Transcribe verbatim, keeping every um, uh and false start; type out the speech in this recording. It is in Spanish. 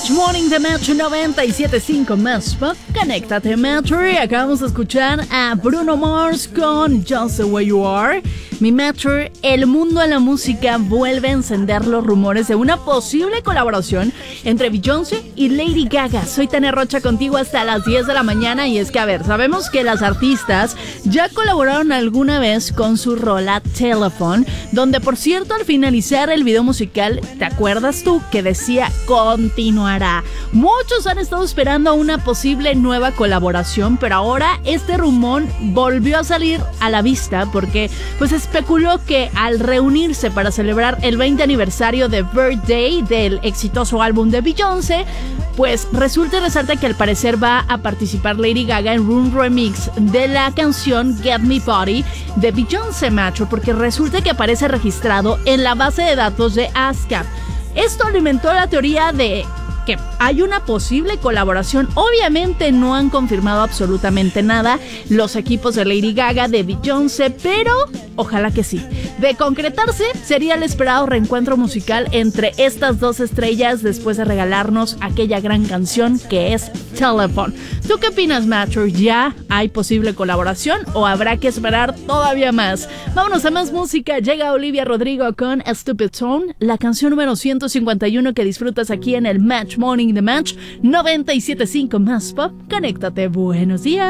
Match Morning de Match noventa y siete punto cinco Más Pop. Conéctate, Matcher. Y acabamos de escuchar a Bruno Mars con Just the Way You Are. Mi Matcher, el mundo de la música vuelve a encender los rumores de una posible colaboración entre Beyoncé y Lady Gaga. Soy Tania Rocha contigo hasta las diez de la mañana. Y es que, a ver, sabemos que las artistas ya colaboraron alguna vez con su rola Telephone, donde, por cierto, al finalizar el video musical, ¿te acuerdas tú que decía continuará? Muchos han estado esperando una posible nueva colaboración, pero ahora este rumor volvió a salir a la vista porque pues especuló que al reunirse para celebrar el veinte aniversario de Birthday del exitoso álbum de Beyoncé, pues resulta y resalta que al parecer va a participar Lady Gaga en un remix de la canción Get Me Body de Beyoncé, macho, porque resulta que aparece registrado en la base de datos de ASCAP. Esto alimentó la teoría de que hay una posible colaboración. Obviamente no han confirmado absolutamente nada los equipos de Lady Gaga, de Beyoncé, pero ojalá que sí. De concretarse, sería el esperado reencuentro musical entre estas dos estrellas después de regalarnos aquella gran canción que es Telephone. ¿Tú qué opinas, Matcher? ¿Ya hay posible colaboración o habrá que esperar todavía más? Vámonos a más música. Llega Olivia Rodrigo con Stupid Tone, la canción número ciento cincuenta y uno que disfrutas aquí en el Match Morning de Match noventa y siete punto cinco Más Pop. Conéctate, buenos días.